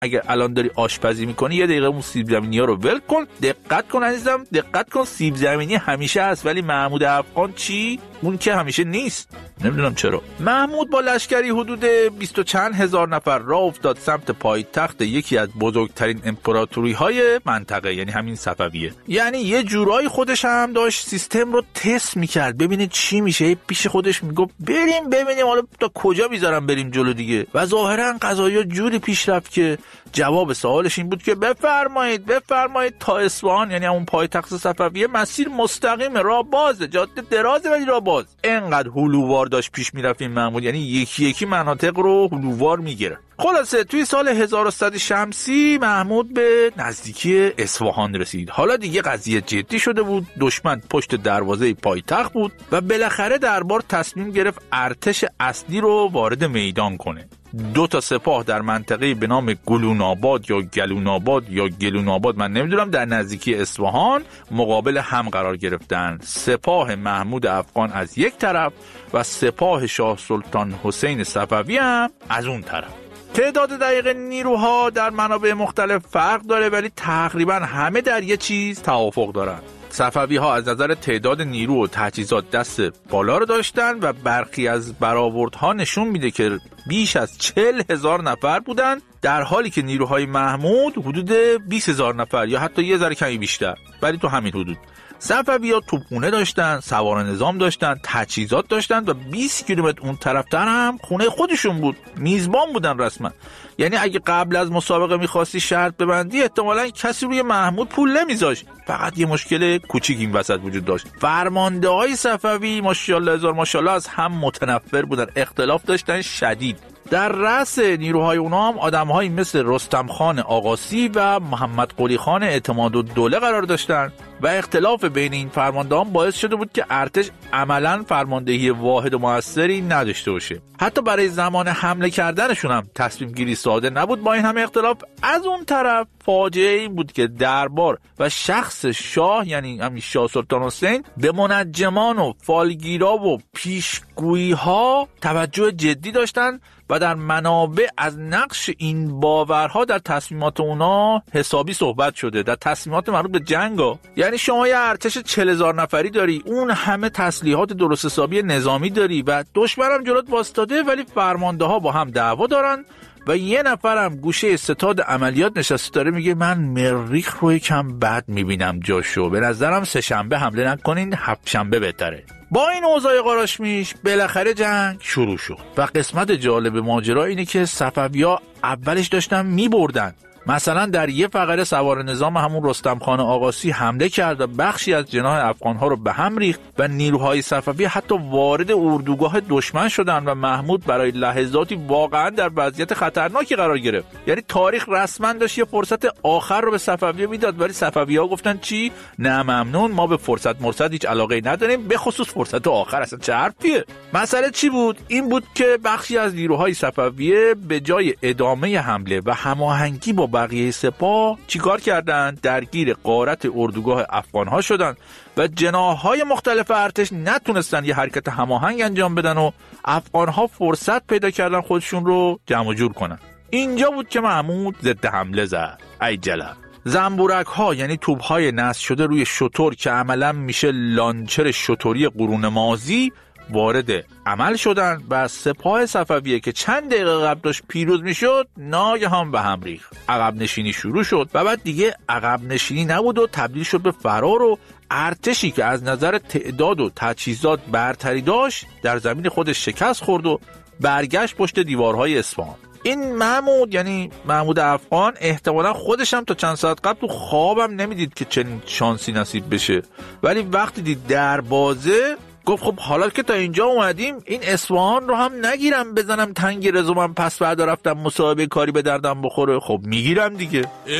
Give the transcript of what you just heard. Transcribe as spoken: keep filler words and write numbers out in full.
اگر الان داری آشپزی میکنی یه دقیقه اون سیب زمینی ها رو ول کن. دقت کن عزیزم، دقت کن، سیب زمینی همیشه هست ولی محمود افغان چی؟ اون که همیشه نیست. نمیدونم چرا. محمود با لشکری حدود بیست و چند هزار نفر راه افتاد سمت پایتخت یکی از بزرگترین امپراتوری های منطقه، یعنی همین صفویه. یعنی یه جورایی خودش هم داشت سیستم رو تست میکرد ببینه چی میشه. پیش خودش میگفت بریم ببینیم حالا تا کجا بیزارم بریم جلو دیگه. و ظاهرا قضایا جوری پیش رفت که جواب سوالش این بود که بفرمایید بفرمایید تا اصفهان، یعنی اون پایتخت صفویه، مسیر مستقیم، راه بازه، جاده درازه ولی راه باز. انقدر هلووار داشت پیش میرفت این محمود، یعنی یکی یکی مناطق رو هلووار میگیره. خلاصه توی سال هزار و صد شمسی محمود به نزدیکی اصفهان رسید. حالا دیگه قضیه جدی شده بود، دشمن پشت دروازه پایتخت بود و بالاخره دربار تصمیم گرفت ارتش اصلی رو وارد میدان کنه. دو تا سپاه در منطقه به نام گلوناباد یا گلوناباد یا گلوناباد، من نمیدونم، در نزدیکی اصفهان مقابل هم قرار گرفتن. سپاه محمود افغان از یک طرف و سپاه شاه سلطان حسین صفوی هم از اون طرف. تعداد دقیق نیروها در منابع مختلف فرق داره ولی تقریبا همه در یه چیز توافق دارن. صفوی ها از نظر تعداد نیرو و تجهیزات دست بالا رو داشتن و برخی از برآوردها نشون میده که بیش از چهل هزار نفر بودن، در حالی که نیروهای محمود حدود بیست هزار نفر یا حتی یه ذره کمی بیشتر، ولی تو همین حدود. صفوی ها توپخونه داشتن، سوار نظام داشتن، تجهیزات داشتن و بیست کیلومتر اون طرفتر هم خونه خودشون بود. میزبان بودن رسما. یعنی اگه قبل از مسابقه میخواستی شرط ببندی احتمالاً کسی روی محمود پول نمیذاشت. فقط یه مشکل کوچیک این وسط وجود داشت. فرمانده‌های صفوی ماشاءالله هزار ماشاءالله از هم متنفر بودن، اختلاف داشتن شدید. در رأس نیروهای اونا هم آدم‌هایی مثل رستم خان آقاسی و محمد قلی خان اعتمادالدوله قرار داشتن و اختلاف بین این فرماندهان باعث شده بود که ارتش عملاً فرماندهی واحد و موثری نداشته باشه. حتی برای زمان حمله کردنشون هم تصمیم گیری ساده نبود. با این همه اختلاف، از اون طرف فاجعه این بود که دربار و شخص شاه، یعنی همین شاه سلطان حسین، به منجمان و فالگیرا و پیشگویی‌ها توجه جدی داشتن و در منابع از نقش این باورها در تصمیمات اونا حسابی صحبت شده. در تصمیمات مربوط به جنگا، یعنی شما یه ارتش چهل هزار نفری داری، اون همه تسلیحات درست حسابی نظامی داری و دشمنم جلوت واسطاده، ولی فرمانده ها با هم دعوا دارن و یه نفرم گوشه ستاد عملیات نشسته داره میگه من مریخ رو یکم بد میبینم جاشو، به نظرم سه شنبه حمله نکنین، هفت شنبه بهتره. با این اوضاع قاراشمیش بالاخره جنگ شروع شد و قسمت جالب ماجرا اینه که صفوی‌ها اولش داشتن میبردن. مثلا در یه فقره سوار نظام همون رستم خان آقاسی حمله کرد و بخشی از جناح افغان‌ها رو به هم ریخت و نیروهای صفوی حتی وارد اردوگاه دشمن شدن و محمود برای لحظاتی واقعا در وضعیت خطرناکی قرار گرفت. یعنی تاریخ رسما داشت یه فرصت آخر رو به صفوی میداد، ولی صفوی‌ها گفتن چی؟ نه ممنون، ما به فرصت مرصد هیچ علاقه‌ای نداریم، به خصوص فرصت آخر. اصلا چه حرفیه؟ مسئله چی بود؟ این بود که بخشی از نیروهای صفوی به جای ادامه حمله و هماهنگی با بقیه سپاه چیکار کردن؟ درگیر غارت اردوگاه افغان‌ها شدن و جناح‌های مختلف ارتش نتونستن یه حرکت هماهنگ انجام بدن و افغان‌ها فرصت پیدا کردن خودشون رو جمع جور کنن. اینجا بود که محمود ضد حمله زد. ای جلب. زنبورک ها، یعنی توپ های نصب شده روی شتر که عملا میشه لانچر شتری قرون ماضی، وارد عمل شدن و سپاه صفویه که چند دقیقه قبل داشت پیروز میشد ناگهان به هم ریخت. عقب نشینی شروع شد و بعد دیگه عقب نشینی نبود و تبدیل شد به فرار و ارتشی که از نظر تعداد و تجهیزات برتری داشت در زمین خودش شکست خورد و برگشت پشت دیوارهای اصفهان. این محمود، یعنی محمود افغان، احتمالا خودش هم تا چند ساعت قبل تو خوابم نمیدید که چنین شانسی نصیب بشه، ولی وقتی دید دروازه گفت خب حالا که تا اینجا اومدیم این اصفهان رو هم نگیرم بزنم تنگ رزومم پس فردا رفتم مصاحبه کاری به دردم بخوره. خب میگیرم دیگه.